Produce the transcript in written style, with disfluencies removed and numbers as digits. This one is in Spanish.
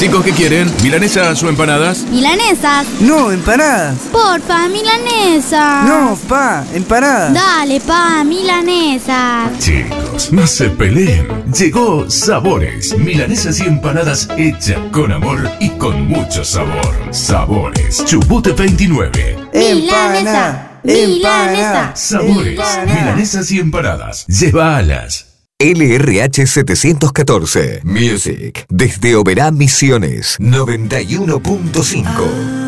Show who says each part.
Speaker 1: Chicos, ¿qué quieren? ¿Milanesas o empanadas?
Speaker 2: Milanesas.
Speaker 3: No, empanadas.
Speaker 2: Porfa, milanesas.
Speaker 3: No, pa, empanadas.
Speaker 2: Dale, pa, milanesas.
Speaker 1: Chicos, no se peleen. Llegó Sabores. Milanesas y empanadas hechas con amor y con mucho sabor. Sabores. Chubut 29.
Speaker 2: Milanesa. Milanesa.
Speaker 1: Sabores. Milanesas y empanadas. Llévalas.
Speaker 4: LRH 714 Music desde Oberá Misiones 91.5.